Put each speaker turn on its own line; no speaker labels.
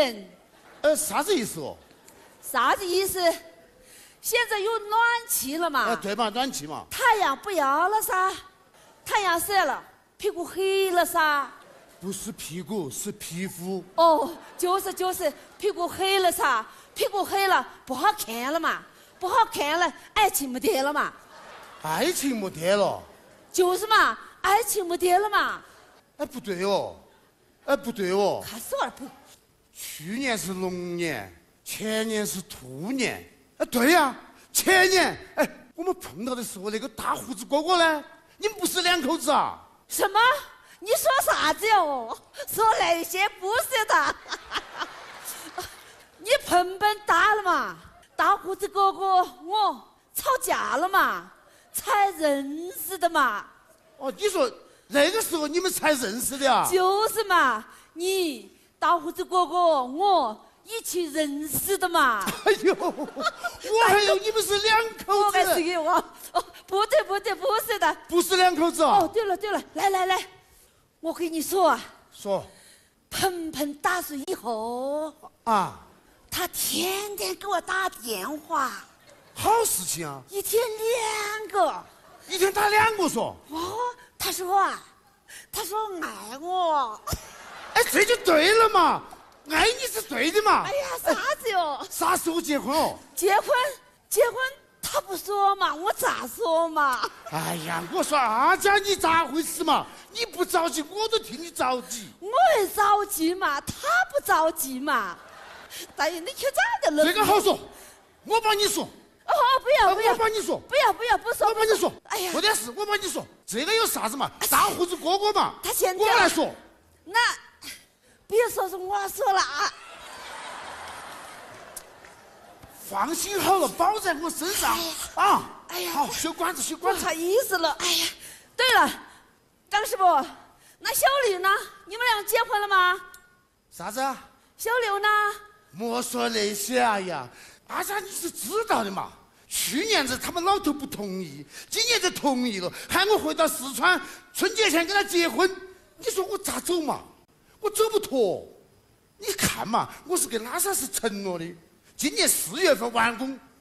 人。
啥子意思哦？
啥子意思？现在有暖气了嘛？
对嘛，暖气嘛。
太阳不要了噻，太阳晒了，屁股黑了噻。
不是屁股，是皮肤。
哦，就是屁股黑了噻，屁股黑了不好看了嘛，不好看了，爱情没得了嘛。
爱情没得了。
就是嘛，爱情没得了嘛。
不对哦，不对哦。
看死我了不？
去年是龙年，前年是兔年。对呀，前年我们碰到的时候，那个大胡子哥哥呢？你们不是两口子啊？
什么？你说啥子哟？说那些不是的。你盆大了嘛？大胡子哥哥我吵架了嘛？才认识的嘛。
哦，你说那个时候你们才认识的啊？
就是嘛，你大胡子哥哥我一起认识的嘛。
哎呦，我还以为你们是两口子。
我还是给我不对，不是的。
不是两口子啊？
哦，对了，来，我跟你说啊。
说。
盆打碎以后
啊，
他天天给我打电话。
好事情啊！
一天2个。
一天打2个说。
哦，他说爱我。
这就对了嘛，爱你是对的嘛。
哎呀，啥子哟？
啥时候结婚哦？
结婚，他不说嘛，我咋说嘛？
哎呀，我说阿佳，你咋回事嘛？你不着急，我都替你着急。
我也着急嘛，他不着急嘛。大爷，你去咋的了？
这个好说，我帮你说。
哦，不要，
我帮你说。
不要，不说。
我帮你说。
哎呀，
没得事，我帮你说。这个有啥子嘛？大胡子哥哥嘛。
他现在
我来说。
那别说是我说了啊。
放心好了，包在我身上啊！
哎呀，
好，修管子。
不好意思了。哎呀，对了，张师傅，那小刘呢？你们俩结婚了吗？
啥子啊？
小刘呢？
莫说那些，哎呀，阿佳你是知道的嘛。去年子他们老头不同意，今年子同意了，喊我回到四川春节前跟他结婚。你说我咋走嘛？我走不脱。你看嘛，我是给拉萨市承诺的，今年4月份完工，